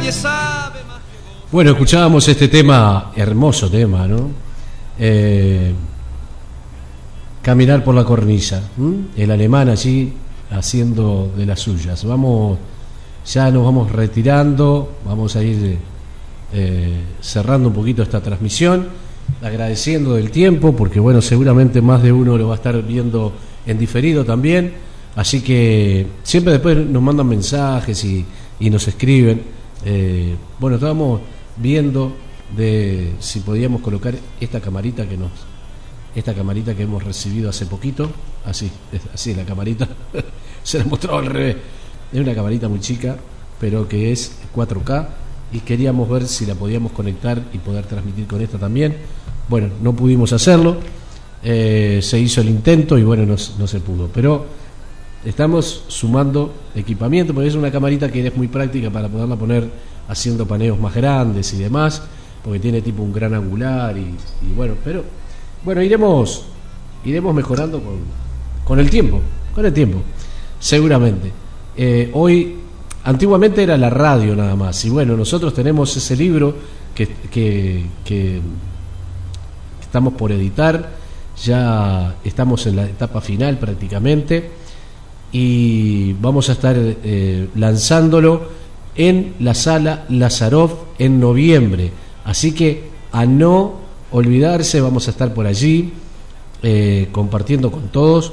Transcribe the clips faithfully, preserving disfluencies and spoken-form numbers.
nadie sabe más. Bueno, escuchábamos este tema, hermoso tema, ¿no? Eh, Caminar por la cornisa, ¿m? El alemán allí haciendo de las suyas. Vamos, ya nos vamos retirando, vamos a ir eh, cerrando un poquito esta transmisión, agradeciendo del tiempo, porque bueno, seguramente más de uno lo va a estar viendo en diferido también, así que siempre después nos mandan mensajes y, y nos escriben. Eh, bueno, estábamos viendo de si podíamos colocar esta camarita que nos esta camarita que hemos recibido hace poquito, así, así la camarita se la mostraba al revés, es una camarita muy chica pero que es cuatro K y queríamos ver si la podíamos conectar y poder transmitir con esta también. Bueno, no pudimos hacerlo, eh, se hizo el intento y bueno, no, no se pudo, pero estamos sumando equipamiento porque es una camarita que es muy práctica para poderla poner haciendo paneos más grandes y demás, porque tiene tipo un gran angular y, y bueno, pero bueno, iremos iremos mejorando con, con el tiempo, con el tiempo, seguramente. Eh, hoy, antiguamente era la radio nada más, y bueno, nosotros tenemos ese libro que, que, que estamos por editar, ya estamos en la etapa final prácticamente, y vamos a estar eh, lanzándolo en la Sala Lazaroff en noviembre, así que a no olvidarse, vamos a estar por allí eh, compartiendo con todos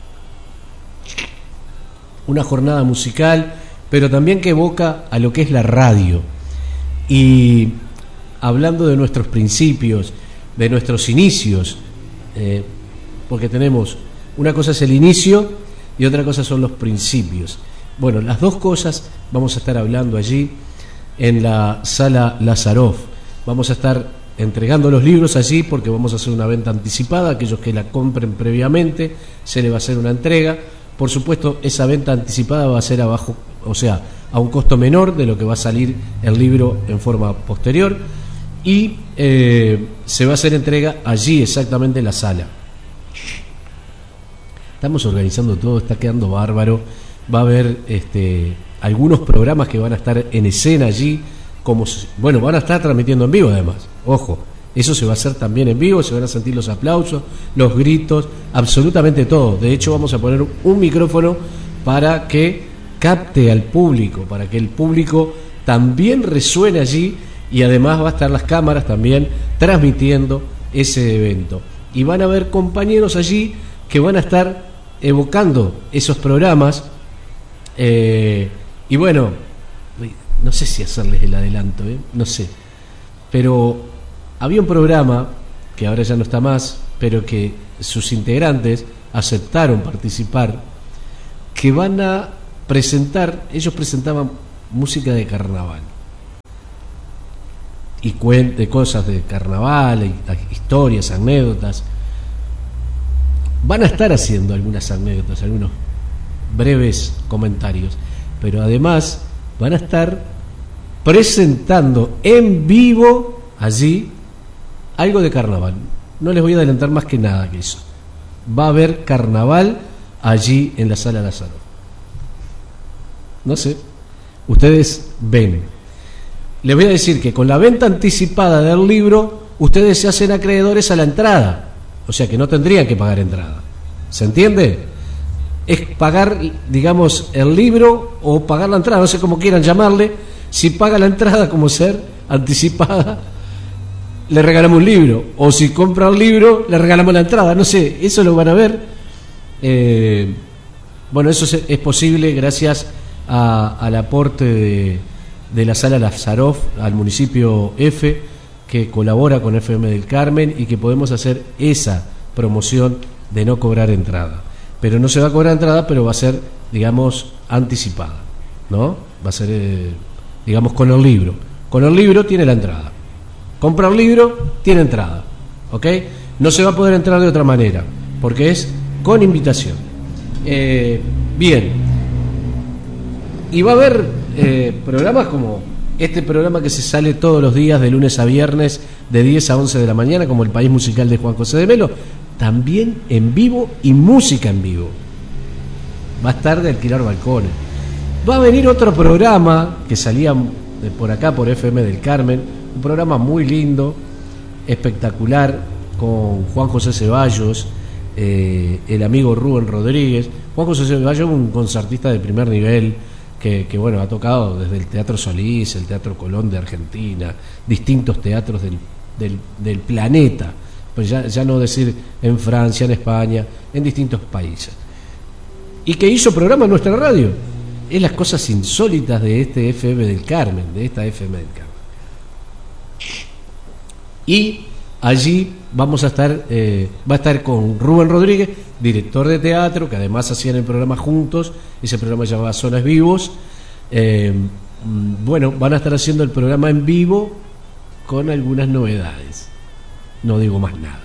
una jornada musical, pero también que evoca a lo que es la radio, y hablando de nuestros principios, de nuestros inicios, eh, porque tenemos una cosa es el inicio y otra cosa son los principios. Bueno, las dos cosas vamos a estar hablando allí en la Sala Lazaroff. Vamos a estar entregando los libros allí porque vamos a hacer una venta anticipada. Aquellos que la compren previamente se le va a hacer una entrega. Por supuesto, esa venta anticipada va a ser abajo, o sea, a un costo menor de lo que va a salir el libro en forma posterior, y eh, se va a hacer entrega allí exactamente en la sala. Estamos organizando todo, está quedando bárbaro. Va a haber este, algunos programas que van a estar en escena allí, como bueno, van a estar transmitiendo en vivo además, ojo, eso se va a hacer también en vivo, se van a sentir los aplausos, los gritos, absolutamente todo. De hecho, vamos a poner un micrófono para que capte al público, para que el público también resuene allí, y además va a estar las cámaras también transmitiendo ese evento, y van a haber compañeros allí que van a estar evocando esos programas. Eh, y bueno, no sé si hacerles el adelanto, ¿eh? no sé, pero había un programa que ahora ya no está más, pero que sus integrantes aceptaron participar, que van a presentar, ellos presentaban música de carnaval y cuente cosas de carnaval, historias, anécdotas. Van a estar haciendo algunas anécdotas, algunos breves comentarios, pero además van a estar presentando en vivo allí algo de carnaval. No les voy a adelantar más que nada que eso. Va a haber carnaval allí en la Sala Lazaroff. No sé, ustedes ven. Les voy a decir que con la venta anticipada del libro, ustedes se hacen acreedores a la entrada, o sea que no tendrían que pagar entrada. ¿Se entiende? Es pagar, digamos, el libro o pagar la entrada, no sé cómo quieran llamarle. Si paga la entrada como ser anticipada, le regalamos un libro, o si compra un libro, le regalamos la entrada, no sé, eso lo van a ver. Eh, bueno, eso es, es posible gracias a, al aporte de, de la Sala Lazaroff al municipio F, que colabora con F M del Carmen, y que podemos hacer esa promoción de no cobrar entrada. Pero no se va a cobrar entrada, pero va a ser, digamos, anticipada, ¿no? Va a ser, eh, digamos, con el libro. Con el libro tiene la entrada. Compra un libro, tiene entrada, ¿ok? No se va a poder entrar de otra manera, porque es con invitación. Eh, bien. Y va a haber eh, programas como este programa que se sale todos los días de lunes a viernes de diez a once de la mañana, como El País Musical de Juan José de Melo, también en vivo y música en vivo. Va a estar de alquilar balcones. Va a venir otro programa que salía de por acá, por F M del Carmen, un programa muy lindo, espectacular, con Juan José Ceballos, eh, el amigo Rubén Rodríguez. Juan José Ceballos, un concertista de primer nivel, que, que bueno, ha tocado desde el Teatro Solís, el Teatro Colón de Argentina, distintos teatros del, del, del planeta, pues ya, ya no decir en Francia, en España, en distintos países. Y que hizo programa en nuestra radio. Es las cosas insólitas de este F M del Carmen, de esta F M del Carmen. Y allí vamos a estar, eh, va a estar con Rubén Rodríguez, director de teatro, que además hacían el programa juntos. Ese programa se llamaba Zonas Vivos. Eh, bueno, van a estar haciendo el programa en vivo con algunas novedades. No digo más nada.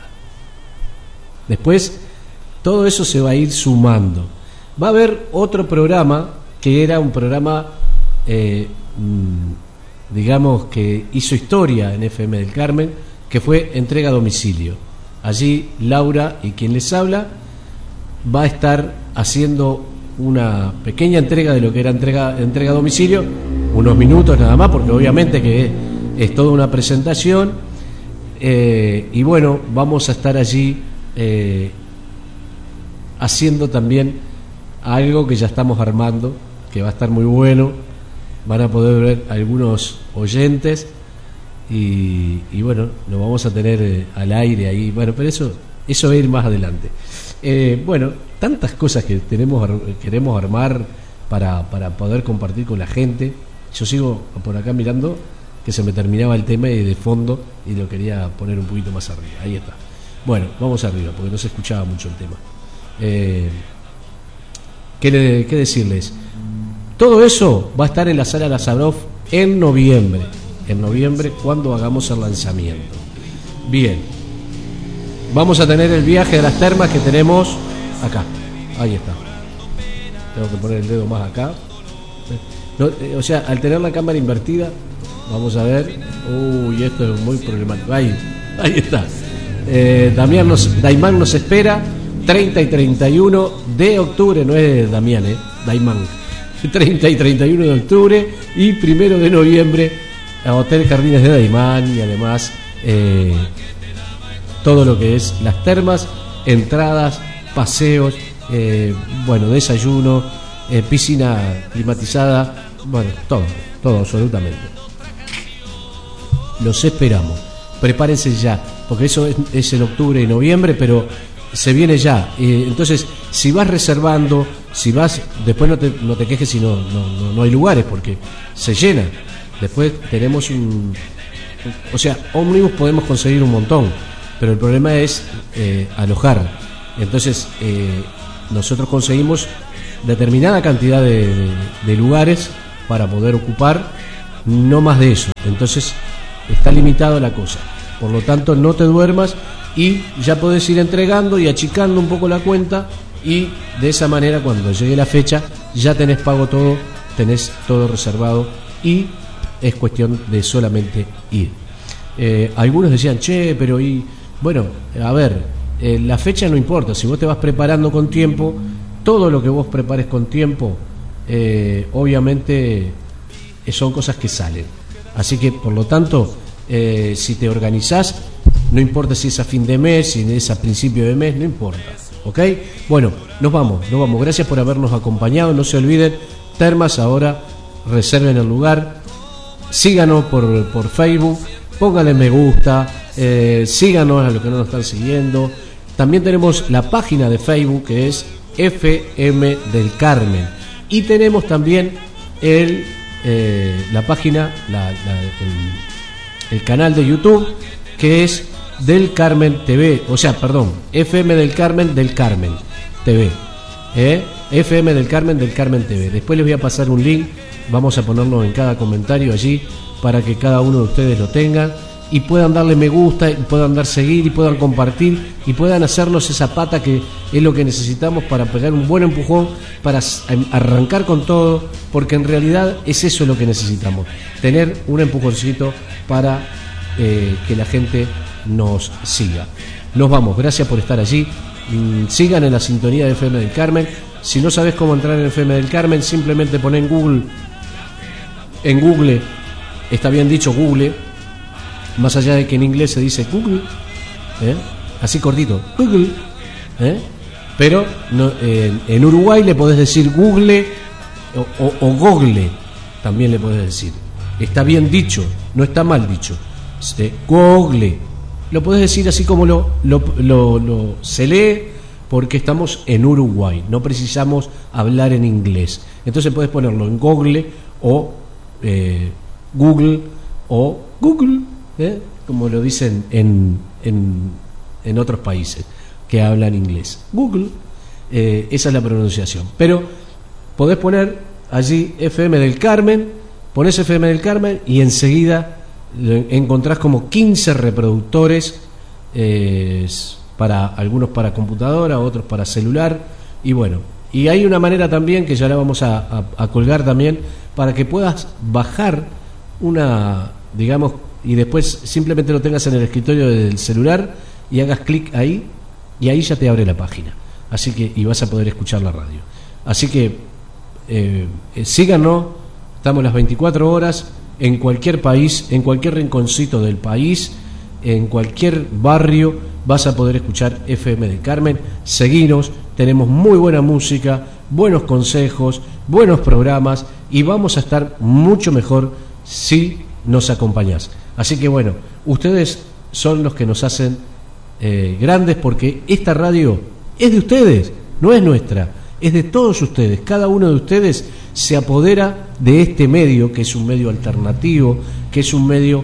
Después, todo eso se va a ir sumando. Va a haber otro programa que era un programa, eh, digamos, que hizo historia en F M del Carmen, que fue Entrega a Domicilio. Allí Laura y quien les habla va a estar haciendo una pequeña entrega de lo que era entrega, entrega a domicilio, unos minutos nada más, porque obviamente que es, es toda una presentación, eh, y bueno, vamos a estar allí eh, haciendo también algo que ya estamos armando, que va a estar muy bueno. Van a poder ver algunos oyentes y, y bueno, lo vamos a tener eh, al aire ahí. Bueno, pero eso eso va a ir más adelante. Eh, bueno, tantas cosas que tenemos queremos armar para, para poder compartir con la gente. Yo sigo por acá mirando que se me terminaba el tema y de fondo, y lo quería poner un poquito más arriba. Ahí está. Bueno, vamos arriba porque no se escuchaba mucho el tema. Eh, ¿qué, le, ¿Qué decirles? Todo eso va a estar en la Sala Lazaroff en noviembre. En noviembre, cuando hagamos el lanzamiento. Bien. Vamos a tener el viaje de las termas que tenemos acá. Ahí está. Tengo que poner el dedo más acá. No, eh, o sea, al tener la cámara invertida, vamos a ver. Uy, esto es muy problemático. Ahí, ahí está. Eh, Damián nos, Daimán nos espera treinta y treinta y uno de octubre. No es Damián, eh, Daimán. treinta y treinta y uno de octubre y primero de noviembre a Hotel Jardines de Daimán, y además eh, todo lo que es las termas, entradas, paseos, eh, bueno, desayuno, eh, piscina climatizada, bueno, todo, todo absolutamente. Los esperamos, prepárense ya, porque eso es, es en octubre y noviembre, pero se viene ya. Eh, entonces, si vas reservando, si vas, después no te, no te quejes si no, no, no, no hay lugares, porque se llena. Después tenemos un, o sea, ómnibus podemos conseguir un montón, pero el problema es eh, alojar. Entonces, eh, nosotros conseguimos determinada cantidad de, de, de lugares para poder ocupar, no más de eso. Entonces, está limitado la cosa. Por lo tanto, no te duermas y ya podés ir entregando y achicando un poco la cuenta, y de esa manera, cuando llegue la fecha, ya tenés pago todo, tenés todo reservado y es cuestión de solamente ir. Eh, algunos decían, che, pero y bueno, a ver, eh, la fecha no importa. Si vos te vas preparando con tiempo, todo lo que vos prepares con tiempo, eh, obviamente eh, son cosas que salen. Así que, por lo tanto, eh, si te organizás, no importa si es a fin de mes, si es a principio de mes, no importa. ¿Ok? Bueno, nos vamos, nos vamos. Gracias por habernos acompañado. No se olviden, termas ahora, reserven el lugar. Síganos por, por Facebook, pónganle me gusta, eh, síganos a los que no nos están siguiendo. También tenemos la página de Facebook, que es F M del Carmen, y tenemos también el eh, la página, la, la, el, el canal de YouTube, que es Del Carmen T V, o sea, perdón, F M del Carmen del Carmen T V, ¿eh? F M del Carmen del Carmen T V. Después les voy a pasar un link, vamos a ponerlo en cada comentario allí para que cada uno de ustedes lo tengan y puedan darle me gusta, y puedan dar seguir, y puedan compartir, y puedan hacernos esa pata que es lo que necesitamos para pegar un buen empujón, para arrancar con todo, porque en realidad es eso lo que necesitamos, tener un empujoncito para eh, que la gente nos siga. Nos vamos, gracias por estar allí. Sigan en la sintonía de F M del Carmen. Si no sabes cómo entrar en F M del Carmen, simplemente pon en Google en Google está bien dicho Google, más allá de que en inglés se dice Google, ¿eh? Así cortito, Google, ¿eh? Pero no, eh, en Uruguay le podés decir Google o, o, o Google, también le podés decir. Está bien dicho, no está mal dicho. Este, Google, lo podés decir así como lo, lo, lo, lo se lee, porque estamos en Uruguay, no precisamos hablar en inglés. Entonces podés ponerlo en Google o eh, Google o Google, ¿eh? Como lo dicen en, en, en otros países que hablan inglés. Google, eh, esa es la pronunciación. Pero podés poner allí F M del Carmen, ponés F M del Carmen y enseguida encontrás como quince reproductores, eh, para algunos para computadora, otros para celular, y bueno, y hay una manera también que ya la vamos a, a, a colgar también, para que puedas bajar una, digamos, y después simplemente lo tengas en el escritorio del celular y hagas clic ahí, y ahí ya te abre la página, así que, y vas a poder escuchar la radio. Así que eh, eh, síganos, estamos las veinticuatro horas en cualquier país, en cualquier rinconcito del país, en cualquier barrio vas a poder escuchar F M del Carmen. Seguinos, tenemos muy buena música, buenos consejos, buenos programas, y vamos a estar mucho mejor si nos acompañás. Así que bueno, ustedes son los que nos hacen eh, grandes, porque esta radio es de ustedes, no es nuestra, es de todos ustedes. Cada uno de ustedes se apodera de este medio, que es un medio alternativo, que es un medio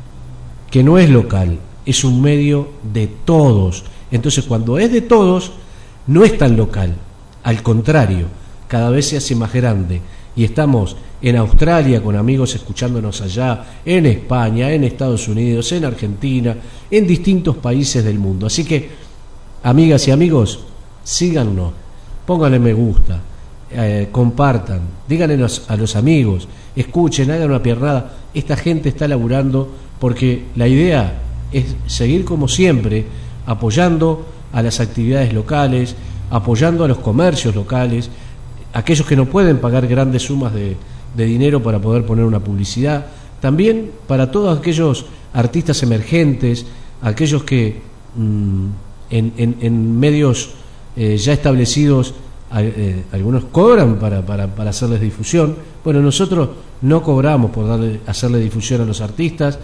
que no es local, es un medio de todos. Entonces, cuando es de todos, no es tan local, al contrario, cada vez se hace más grande, y estamos en Australia con amigos escuchándonos allá, en España, en Estados Unidos, en Argentina, en distintos países del mundo. Así que, amigas y amigos, síganos, pónganle me gusta, eh, compartan, díganle a los, a los amigos, escuchen, hagan una piernada. Esta gente está laburando, porque la idea es seguir como siempre, apoyando a las actividades locales, apoyando a los comercios locales, aquellos que no pueden pagar grandes sumas de, de dinero para poder poner una publicidad, también para todos aquellos artistas emergentes, aquellos que mmm, en, en, en medios eh, ya establecidos, eh, algunos cobran para, para, para hacerles difusión. Bueno, nosotros no cobramos por darle, hacerle difusión a los artistas,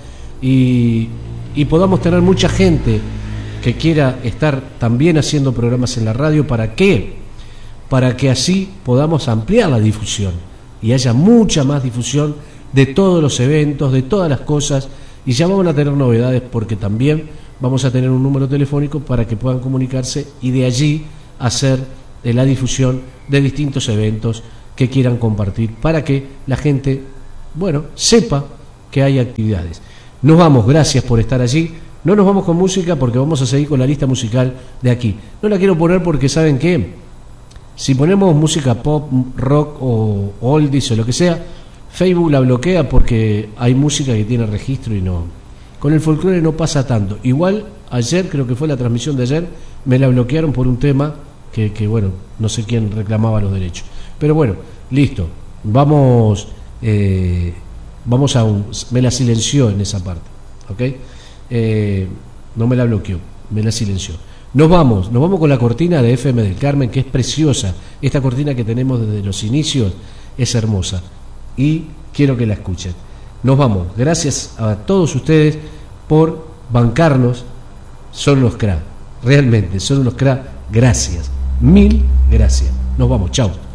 y, y podamos tener mucha gente que quiera estar también haciendo programas en la radio. ¿Para qué? Para que así podamos ampliar la difusión y haya mucha más difusión de todos los eventos, de todas las cosas, y ya vamos a tener novedades, porque también vamos a tener un número telefónico para que puedan comunicarse y de allí hacer de la difusión de distintos eventos que quieran compartir, para que la gente, bueno, sepa que hay actividades. Nos vamos, gracias por estar allí. No nos vamos con música, porque vamos a seguir con la lista musical de aquí. No la quiero poner porque, ¿saben qué? Si ponemos música pop, rock o oldies o lo que sea, Facebook la bloquea, porque hay música que tiene registro y no. Con el folclore no pasa tanto. Igual ayer, creo que fue la transmisión de ayer, me la bloquearon por un tema que, que bueno, no sé quién reclamaba los derechos. Pero bueno, listo. Vamos, eh, vamos a un... Me la silenció en esa parte, ¿ok? Eh, no me la bloqueó, me la silenció. Nos vamos, nos vamos con la cortina de F M del Carmen, que es preciosa. Esta cortina que tenemos desde los inicios es hermosa y quiero que la escuchen. Nos vamos, gracias a todos ustedes por bancarnos. Son los crack, realmente son los crack. Gracias, mil gracias. Nos vamos, chao.